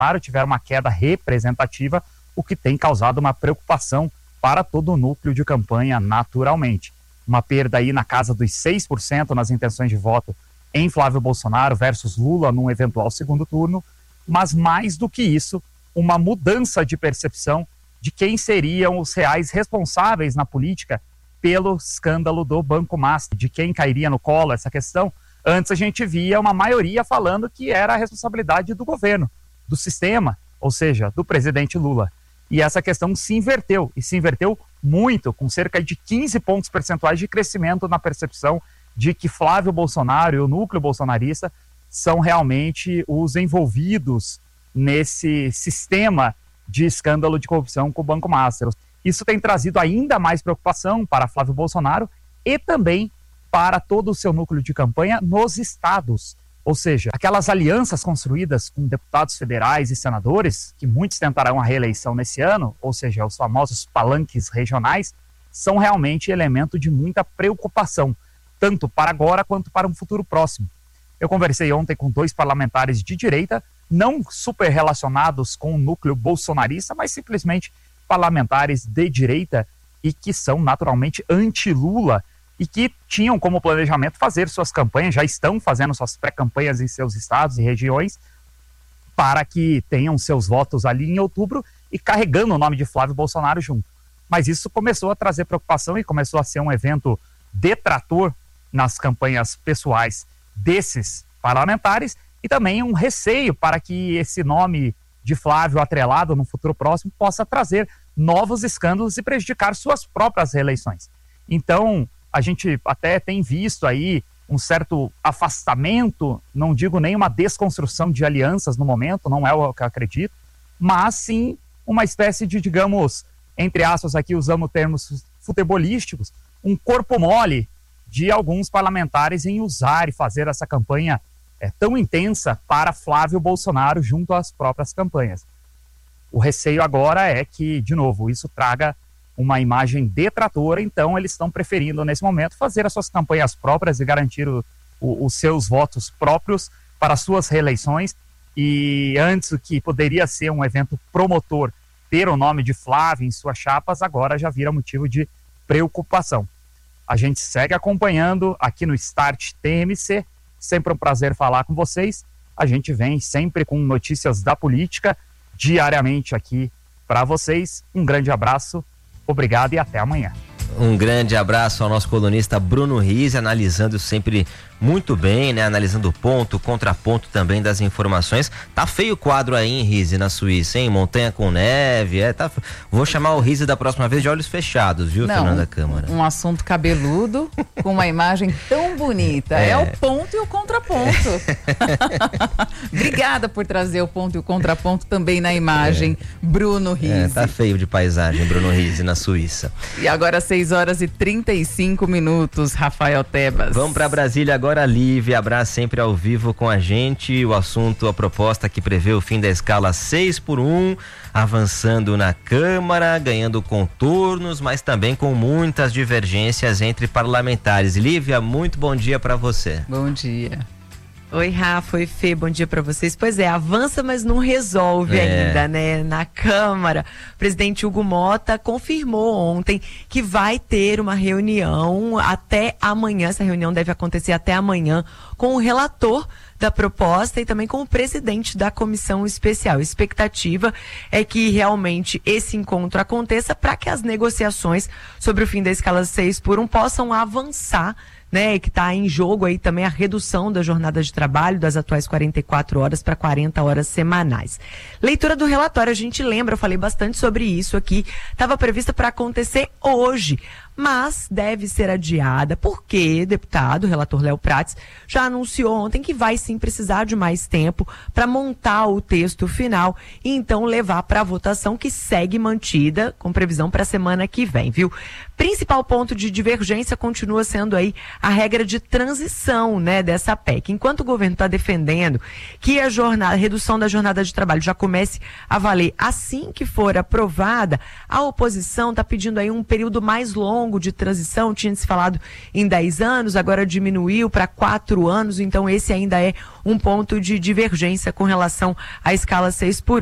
tiveram uma queda representativa, o que tem causado uma preocupação para todo o núcleo de campanha naturalmente. Uma perda aí na casa dos 6% nas intenções de voto em Flávio Bolsonaro versus Lula num eventual segundo turno, mas mais do que isso, uma mudança de percepção de quem seriam os reais responsáveis na política pelo escândalo do Banco Master, de quem cairia no colo essa questão. Antes a gente via uma maioria falando que era a responsabilidade do governo, do sistema, ou seja, do presidente Lula. E essa questão se inverteu, e se inverteu muito, com cerca de 15 pontos percentuais de crescimento na percepção de que Flávio Bolsonaro e o núcleo bolsonarista são realmente os envolvidos nesse sistema de escândalo de corrupção com o Banco Master. Isso tem trazido ainda mais preocupação para Flávio Bolsonaro e também para todo o seu núcleo de campanha nos estados. Ou seja, aquelas alianças construídas com deputados federais e senadores, que muitos tentarão a reeleição nesse ano, ou seja, os famosos palanques regionais, são realmente elemento de muita preocupação, tanto para agora quanto para um futuro próximo. Eu conversei ontem com 2 parlamentares de direita, não super relacionados com o núcleo bolsonarista, mas simplesmente parlamentares de direita e que são naturalmente anti-Lula e que tinham como planejamento fazer suas campanhas, já estão fazendo suas pré-campanhas em seus estados e regiões para que tenham seus votos ali em outubro e carregando o nome de Flávio Bolsonaro junto. Mas isso começou a trazer preocupação e começou a ser um evento detrator nas campanhas pessoais desses parlamentares e também um receio para que esse nome de Flávio atrelado no futuro próximo possa trazer novos escândalos e prejudicar suas próprias reeleições. Então, a gente até tem visto aí um certo afastamento, não digo nem uma desconstrução de alianças no momento, não é o que eu acredito, mas sim uma espécie de, digamos, entre aspas aqui usando termos futebolísticos, um corpo mole de alguns parlamentares em usar e fazer essa campanha tão intensa para Flávio Bolsonaro junto às próprias campanhas. O receio agora é que, de novo, isso traga uma imagem detratora, então eles estão preferindo, nesse momento, fazer as suas campanhas próprias e garantir os seus votos próprios para suas reeleições, e antes o que poderia ser um evento promotor ter o nome de Flávio em suas chapas, agora já vira motivo de preocupação. A gente segue acompanhando aqui no Start TMC, sempre um prazer falar com vocês, a gente vem sempre com notícias da política, diariamente aqui para vocês. Um grande abraço, obrigado e até amanhã. Um grande abraço ao nosso colunista Bruno Rizzi, analisando sempre muito bem, né? Analisando ponto, contraponto também das informações. Tá feio o quadro aí, hein, Rizzi, na Suíça, hein? Montanha com neve, Vou chamar o Rizzi da próxima vez de olhos fechados, viu, Fernanda Câmara? Um assunto cabeludo, com uma imagem tão bonita. É o ponto e o contraponto. Obrigada por trazer o ponto e o contraponto também na imagem, Bruno Rizzi. Tá feio de paisagem, Bruno Rizzi, na Suíça. E agora 6h35, Rafael Tebas. Vamos para Brasília agora, Lívia Abraz sempre ao vivo com a gente. O assunto, a proposta que prevê o fim da escala 6x1, avançando na Câmara, ganhando contornos, mas também com muitas divergências entre parlamentares. Lívia, muito bom dia para você. Bom dia. Oi, Rafa, oi, Fê, bom dia pra vocês. Pois é, avança, mas não resolve ainda, né? Na Câmara, o presidente Hugo Motta confirmou ontem que vai ter uma reunião até amanhã. Essa reunião deve acontecer até amanhã com o relator da proposta e também com o presidente da comissão especial. A expectativa é que realmente esse encontro aconteça para que as negociações sobre o fim da escala 6x1 possam avançar, né, que está em jogo aí também a redução da jornada de trabalho das atuais 44 horas para 40 horas semanais. Leitura do relatório, a gente lembra, eu falei bastante sobre isso aqui, estava prevista para acontecer hoje, mas deve ser adiada porque o relator Léo Prates, já anunciou ontem que vai sim precisar de mais tempo para montar o texto final e então levar para a votação, que segue mantida com previsão para a semana que vem, viu? Principal ponto de divergência continua sendo aí a regra de transição, né, dessa PEC. Enquanto o governo está defendendo que a redução da jornada de trabalho já comece a valer assim que for aprovada, a oposição está pedindo aí um período mais longo longo de transição, tinha se falado em 10 anos, agora diminuiu para 4 anos, então esse ainda é um ponto de divergência com relação à escala 6 por